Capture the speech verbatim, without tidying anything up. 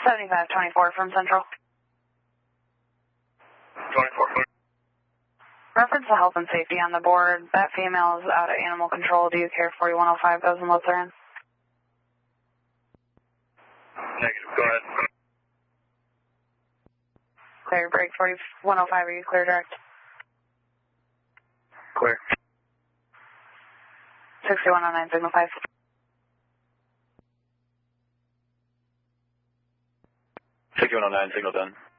seventy-five twenty-four from Central. twenty-four. Reference to health and safety on the board. That female is out of animal control. Do you care forty-one oh five goes and lets her in? Negative. Go ahead. Clear. Break forty-one oh five. Are you clear direct? Clear. sixty-one oh nine signal five. sixty-one oh nine signal done.